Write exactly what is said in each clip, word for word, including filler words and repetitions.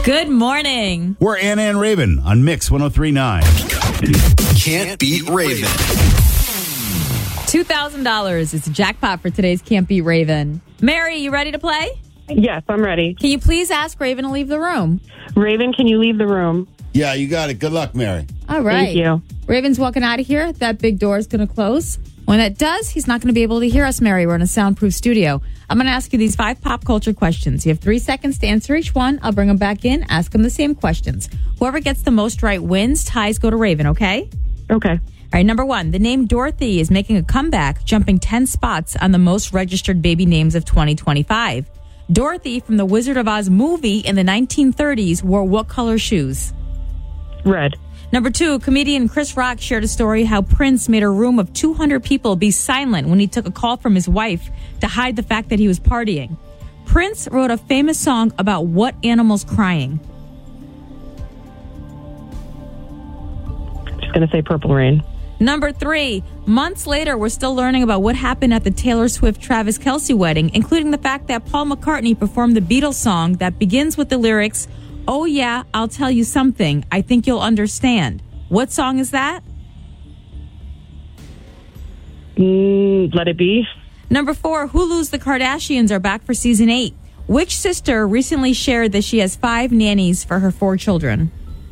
Good morning. We're Anna and Raven on Mix one oh three point nine. Can't beat Raven. two thousand dollars is the jackpot for today's Can't Beat Raven. Mary, you ready to play? Yes, I'm ready. Can you please ask Raven to leave the room? Raven, can you leave the room? Yeah, you got it. Good luck, Mary. All right. Thank you. Raven's walking out of here. That big door is going to close. When that does, he's not going to be able to hear us, Mary. We're in a soundproof studio. I'm going to ask you these five pop culture questions. You have three seconds to answer each one. I'll bring them back in, ask them the same questions. Whoever gets the most right wins. Ties go to Raven, okay? Okay. All right, number one. The name Dorothy is making a comeback, jumping ten spots on the most registered baby names of twenty twenty-five. Dorothy from the Wizard of Oz movie in the nineteen thirties wore what color shoes? Red. Number two, comedian Chris Rock shared a story how Prince made a room of two hundred people be silent when he took a call from his wife to hide the fact that he was partying. Prince wrote a famous song about what animal's crying? Just going to say Purple Rain. Number three, months later, we're still learning about what happened at the Taylor Swift-Travis Kelce wedding, including the fact that Paul McCartney performed the Beatles song that begins with the lyrics, "Oh yeah, I'll tell you something. I think you'll understand." What song is that? Mm, let it be. Number four, Hulu's The Kardashians are back for season eight. Which sister recently shared that she has five nannies for her four children?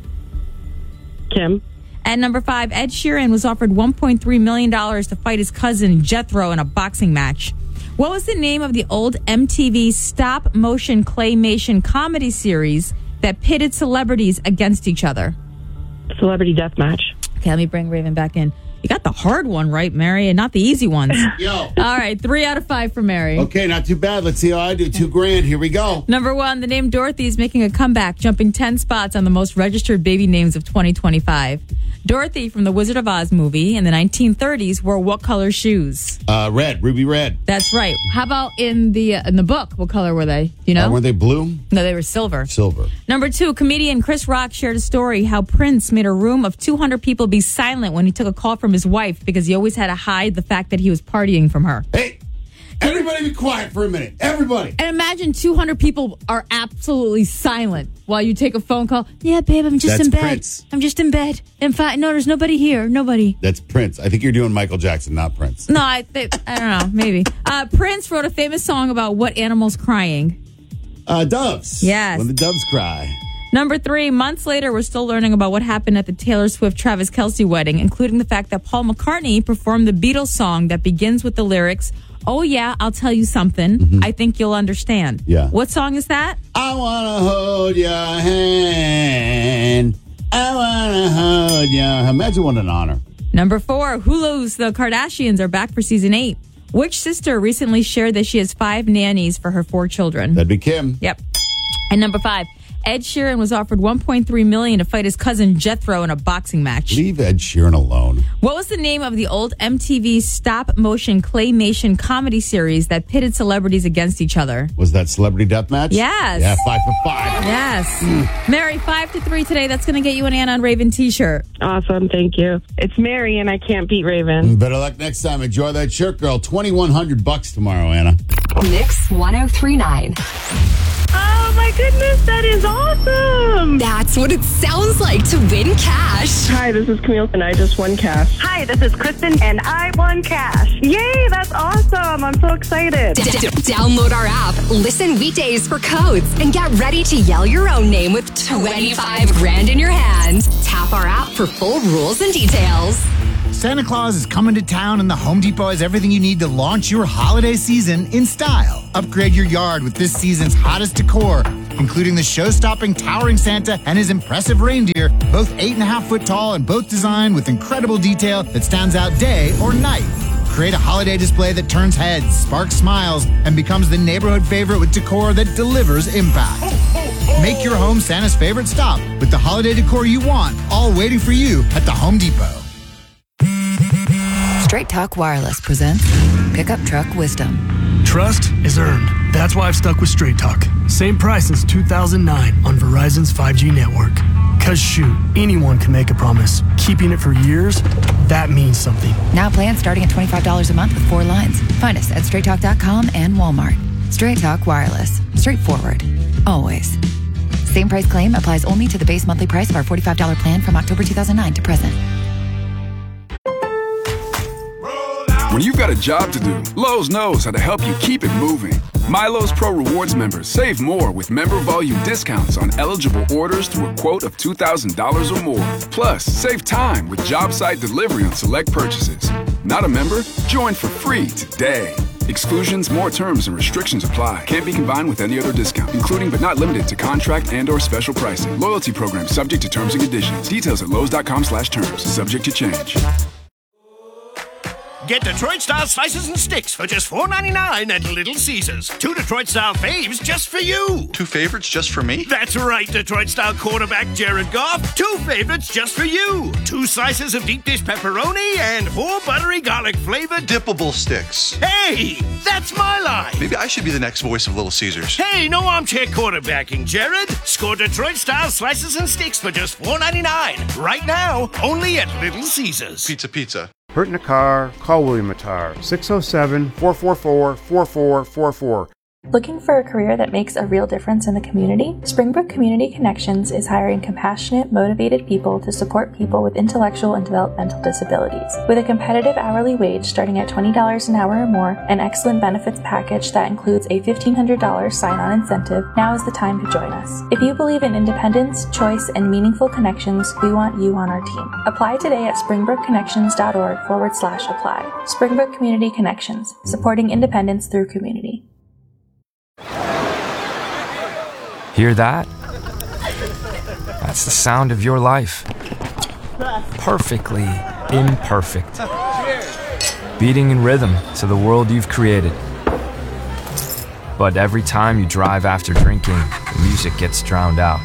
Kim. And number five, Ed Sheeran was offered one point three million dollars to fight his cousin Jethro in a boxing match. What was the name of the old M T V stop-motion claymation comedy series that pitted celebrities against each other? Celebrity Deathmatch. Okay, let me bring Raven back in. You got the hard one right, Mary, and not the easy ones. Yo. All right, three out of five for Mary. Okay, not too bad. Let's see how I do. Two grand. Here we go. Number one, the name Dorothy is making a comeback, jumping ten spots on the most registered baby names of twenty twenty-five. Dorothy from the Wizard of Oz movie in the nineteen thirties wore what color shoes? Uh, red. Ruby red. That's right. How about in the uh, in the book? What color were they? Do you know? Uh, were they blue? No, they were silver. Silver. Number two, comedian Chris Rock shared a story how Prince made a room of two hundred people be silent when he took a call from his wife because he always had to hide the fact that he was partying from her. Hey, everybody be quiet for a minute. Everybody. And imagine two hundred people are absolutely silent while you take a phone call. Yeah, babe, I'm just That's in bed. Prince. I'm just in bed. In fact, no, there's nobody here. Nobody. That's Prince. I think you're doing Michael Jackson, not Prince. No, I th- I don't know. Maybe. Uh, Prince wrote a famous song about what animal's crying. Uh, doves. Yes. When the doves cry. Number three, months later, we're still learning about what happened at the Taylor Swift-Travis Kelce wedding, including the fact that Paul McCartney performed the Beatles song that begins with the lyrics, "Oh yeah, I'll tell you something. Mm-hmm. I think you'll understand." Yeah. What song is that? I want to hold your hand. I want to hold your hand. Imagine what an honor. Number four, Hulu's The Kardashians are back for season eight. Which sister recently shared that she has five nannies for her four children? That'd be Kim. Yep. And number five, Ed Sheeran was offered one point three million dollars to fight his cousin Jethro in a boxing match. Leave Ed Sheeran alone. What was the name of the old M T V stop-motion claymation comedy series that pitted celebrities against each other? Was that Celebrity Deathmatch? Yes. Yeah, five for five. Yes. Mm. Mary, five to three today. That's going to get you an Anna and Raven t-shirt. Awesome. Thank you. It's Mary, and I can't beat Raven. Better luck next time. Enjoy that shirt, girl. twenty-one hundred bucks tomorrow, Anna. Mix one oh three point nine. Oh, my goodness. That is awesome. That's what it sounds like to win cash. Hi, this is Camille, and I just won cash. Hi, this is Kristen, and I won cash. Yay, that's awesome. I'm so excited. D- d- download our app, listen weekdays for codes, and get ready to yell your own name with twenty-five grand in your hand. Tap our app for full rules and details. Santa Claus is coming to town, and the Home Depot has everything you need to launch your holiday season in style. Upgrade your yard with this season's hottest decor, including the show-stopping towering Santa and his impressive reindeer, both eight and a half foot tall and both designed with incredible detail that stands out day or night. Create a holiday display that turns heads, sparks smiles, and becomes the neighborhood favorite with decor that delivers impact. Make your home Santa's favorite stop with the holiday decor you want, all waiting for you at the Home Depot. Straight Talk Wireless presents Pickup Truck Wisdom. Trust is earned. That's why I've stuck with Straight Talk. Same price since two thousand nine on Verizon's five G network. Cause shoot, anyone can make a promise. Keeping it for years, that means something. Now plans starting at twenty-five dollars a month with four lines. Find us at straight talk dot com and Walmart. Straight Talk Wireless. Straightforward. Always. Same price claim applies only to the base monthly price of our forty-five dollars plan from October two thousand nine to present. When you've got a job to do, Lowe's knows how to help you keep it moving. MyLowe's Pro Rewards members save more with member volume discounts on eligible orders through a quote of two thousand dollars or more. Plus, save time with job site delivery on select purchases. Not a member? Join for free today. Exclusions, more terms, and restrictions apply. Can't be combined with any other discount, including but not limited to contract and or special pricing. Loyalty program subject to terms and conditions. Details at Lowe's.com slash terms. Subject to change. Get Detroit-style slices and sticks for just four ninety-nine at Little Caesars. Two Detroit-style faves just for you. Two favorites just for me? That's right, Detroit-style quarterback Jared Goff. Two favorites just for you. Two slices of deep dish pepperoni and four buttery garlic-flavored dippable sticks. Hey, that's my line. Maybe I should be the next voice of Little Caesars. Hey, no armchair quarterbacking, Jared. Score Detroit-style slices and sticks for just four ninety-nine. Right now, only at Little Caesars. Pizza, pizza. Hurt in a car? Call William Attar. six oh seven, four four four, four four four four. Looking for a career that makes a real difference in the community? Springbrook Community Connections is hiring compassionate, motivated people to support people with intellectual and developmental disabilities. With a competitive hourly wage starting at twenty dollars an hour or more, an excellent benefits package that includes a fifteen hundred dollars sign-on incentive, now is the time to join us. If you believe in independence, choice, and meaningful connections, we want you on our team. Apply today at springbrookconnections.org forward slash apply. Springbrook Community Connections, supporting independence through community. Hear that? That's the sound of your life. Perfectly imperfect. Beating in rhythm to the world you've created. But every time you drive after drinking, the music gets drowned out.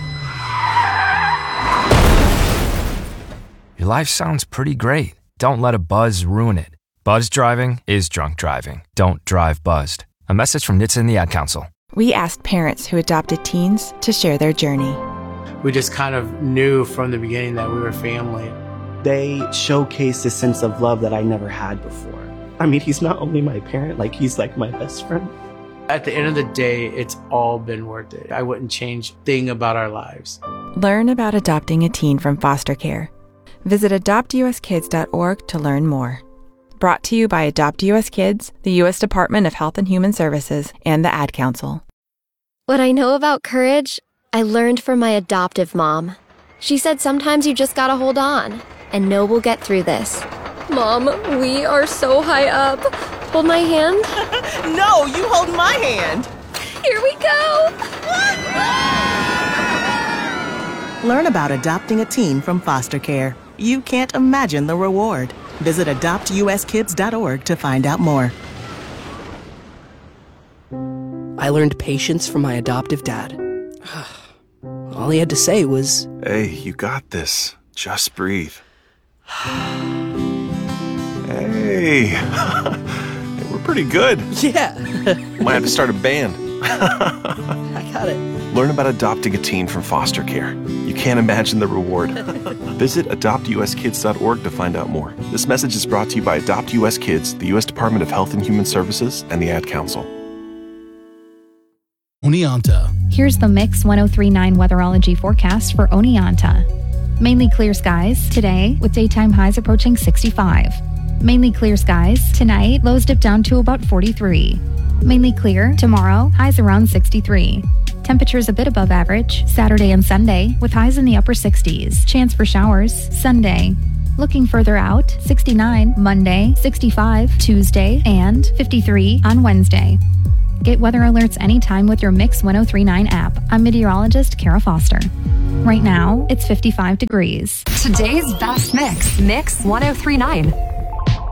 Your life sounds pretty great. Don't let a buzz ruin it. Buzz driving is drunk driving. Don't drive buzzed. A message from N H T S A and the Ad Council. We asked parents who adopted teens to share their journey. We just kind of knew from the beginning that we were family. They showcased a sense of love that I never had before. I mean, he's not only my parent, like he's like my best friend. At the end of the day, it's all been worth it. I wouldn't change a thing about our lives. Learn about adopting a teen from foster care. Visit adopt u s kids dot org to learn more. Brought to you by Adopt U S Kids, the U S Department of Health and Human Services, and the Ad Council. What I know about courage, I learned from my adoptive mom. She said sometimes you just gotta hold on and know we'll get through this. Mom, we are so high up. Hold my hand. No, you hold my hand. Here we go. Learn about adopting a teen from foster care. You can't imagine the reward. Visit adopt u s kids dot org to find out more. I learned patience from my adoptive dad. All he had to say was, "Hey, you got this. Just breathe." Hey, we're pretty good. Yeah. Might have to start a band. I got it. Learn about adopting a teen from foster care. You can't imagine the reward. Visit adopt u s kids dot org to find out more. This message is brought to you by Adopt U S Kids, the U S Department of Health and Human Services, and the Ad Council. Oneonta. Here's the Mix one oh three point nine weatherology forecast for Oneonta. Mainly clear skies today with daytime highs approaching sixty-five. Mainly clear skies tonight, lows dip down to about forty-three. Mainly clear tomorrow, highs around sixty-three. Temperatures a bit above average Saturday and Sunday with highs in the upper sixties. Chance for showers Sunday. Looking further out, sixty-nine Monday, sixty-five Tuesday, and fifty-three on Wednesday. Get weather alerts anytime with your Mix one oh three point nine app. I'm meteorologist Kara Foster. Right now, it's fifty-five degrees. Today's best mix, Mix one oh three point nine.